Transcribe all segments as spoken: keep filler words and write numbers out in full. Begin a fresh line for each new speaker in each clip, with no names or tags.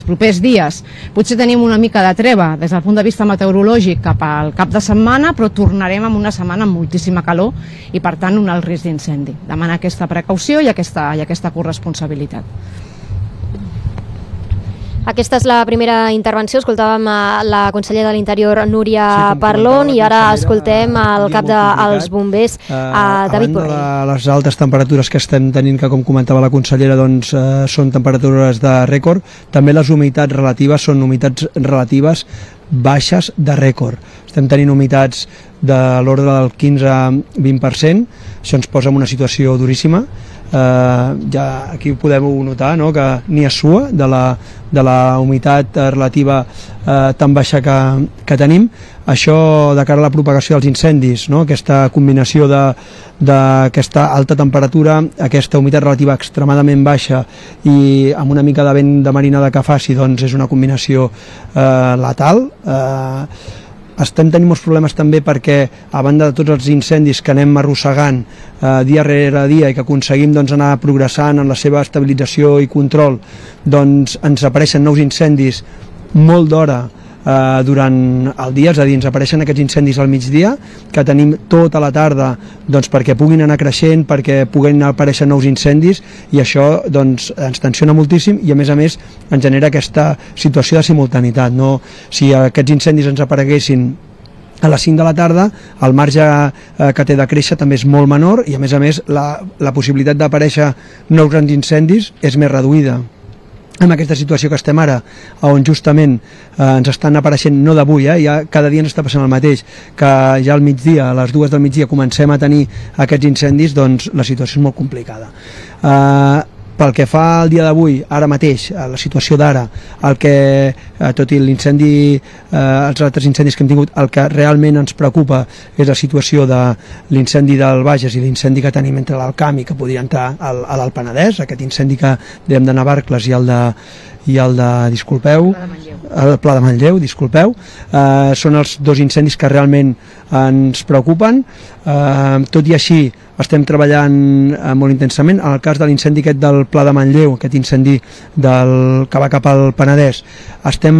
propers dies potser tenim una mica de treva des del punt de vista meteorològic cap al cap de setmana, però tornarem amb una setmana amb moltíssima calor i per tant un alt risc d'incendi. Demanar aquesta precaució i aquesta, i aquesta corresponsabilitat.
Aquesta és la primera intervenció. Escoltàvem la consellera de l'Interior, Núria sí, Parlon, i ara escoltem el cap dels bombers, uh, David Borrell.
A banda de les altes temperatures que estem tenint, que com comentava la consellera, doncs, uh, són temperatures de rècord, també les humitats relatives són humitats relatives baixes de rècord. Estem tenint humitats de l'ordre del quinze a vint per cent, això ens posa en una situació duríssima. Uh, ja aquí ho podem notar, no? Que ni es sua de la, de la humitat relativa uh, tan baixa que, que tenim. Això de cara a la propagació dels incendis, no? Aquesta combinació d'aquesta alta temperatura, aquesta humitat relativa extremadament baixa i amb una mica de vent de marinada que faci, doncs és una combinació uh, letal. Uh, Estem tenint molts problemes també perquè, a banda de tots els incendis que anem arrossegant eh, dia rere dia i que aconseguim doncs, anar progressant en la seva estabilització i control, doncs ens apareixen nous incendis molt d'hora eh, durant el dia, és a dir, ens apareixen aquests incendis al migdia, que tenim tota la tarda doncs, perquè puguin anar creixent, perquè puguin aparèixer nous incendis, i això doncs, ens tensiona moltíssim i a més a més ens genera aquesta situació de simultanitat. No? Si aquests incendis ens apareguessin a les cinc de la tarda, el marge eh, que té de créixer també és molt menor i a més a més la, la possibilitat d'aparèixer nous grans incendis és més reduïda. En aquesta situació que estem ara, on justament eh, ens estan apareixent, no d'avui, eh, ja cada dia ens està passant el mateix, que ja al migdia, a les dues del migdia, comencem a tenir aquests incendis, doncs la situació és molt complicada. Eh, Pel que fa al dia d'avui, ara mateix, a la situació d'ara, el que, eh, tot i l'incendi, eh, els altres incendis que hem tingut, el que realment ens preocupa és la situació de l'incendi del Bages i l'incendi que tenim entre l'Alcamp i que podria entrar al, a l'Alt Penedès, aquest incendi que dèiem de Navarcles i el de, i el de, disculpeu, el Pla de Manlleu, disculpeu, eh, són els dos incendis que realment ens preocupen. Eh, tot i així estem treballant eh, molt intensament. En el cas de l'incendi aquest del Pla de Manlleu, aquest incendi del, que va cap al Penedès, estem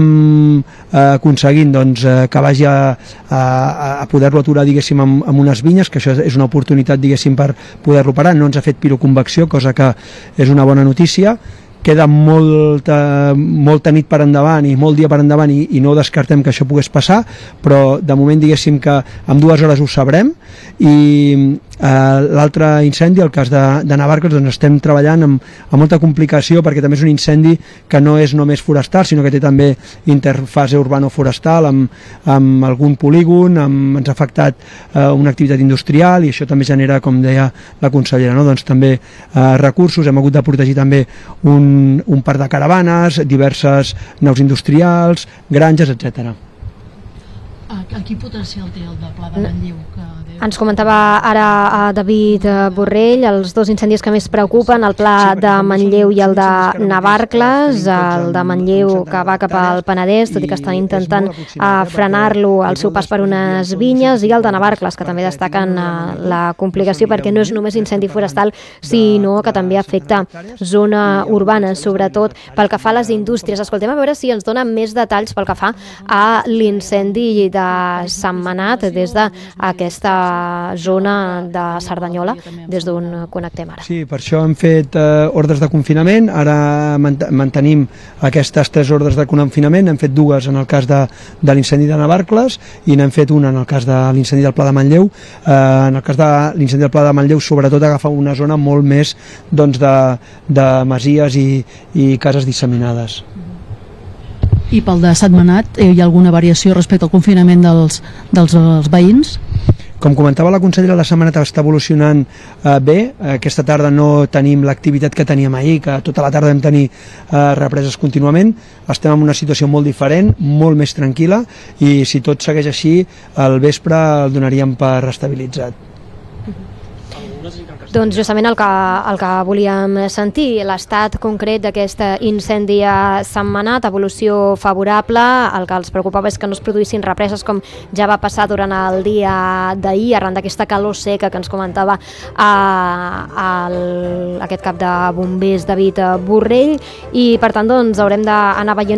eh, aconseguint doncs, eh, que vagi a, a, a poder-lo aturar, diguéssim, amb, amb unes vinyes, que això és una oportunitat, diguéssim, per poder-lo parar. No ens ha fet piroconvecció, cosa que és una bona notícia. Queda molta, molta nit per endavant i molt dia per endavant i, i no descartem que això pogués passar, però de moment diguéssim que en dues hores ho sabrem. I eh, l'altre incendi, el cas de, de Navarcles, doncs estem treballant amb, amb molta complicació perquè també és un incendi que no és només forestal, sinó que té també interfase urbano-forestal amb, amb algun polígon, amb, ens ha afectat eh, una activitat industrial i això també genera, com deia la consellera, no? Doncs també eh, recursos. Hem hagut de protegir també un un parc de caravanes, diverses naus industrials, granges, etcètera.
A quin potencial té el de Pla de Manlleu? Que
ens comentava ara David Borrell els dos incendis que més preocupen, el Pla de Manlleu i el de Navarcles, el de Manlleu que va cap al Penedès, tot i que estan intentant frenar-lo al seu pas per unes vinyes, i el de Navarcles, que també destaquen la complicació perquè no és només incendi forestal, sinó que també afecta zona urbana, sobretot pel que fa a les indústries. Escoltem a veure si ens dona més detalls pel que fa a l'incendi de Sentmenat des d'aquesta zona de Cerdanyola, des d'on connectem ara.
Sí, per això hem fet eh, ordres de confinament, ara mantenim aquestes tres ordres de confinament, hem fet dues en el cas de, de l'incendi de Navarcles i n'hem fet una en el cas de l'incendi del Pla de Manlleu. Eh, en el cas de l'incendi del Pla de Manlleu, sobretot agafa una zona molt més doncs, de, de masies i, i cases disseminades.
I pel de Sentmenat, hi ha alguna variació respecte al confinament dels, dels, dels veïns?
Com comentava la consellera, la setmana està evolucionant eh, bé. Aquesta tarda no tenim l'activitat que teníem ahir, que tota la tarda vam tenir eh, represes contínuament. Estem en una situació molt diferent, molt més tranquil·la, i si tot segueix així, al vespre el donaríem per estabilitzat.
Doncs justament el que, el que volíem sentir, l'estat concret d'aquest incendi a Sentmenat, evolució favorable. El que els preocupava és que no es produïssin represes com ja va passar durant el dia d'ahir, arran d'aquesta calor seca que ens comentava a, a aquest cap de bombers, David Borrell, i per tant doncs haurem d'anar veient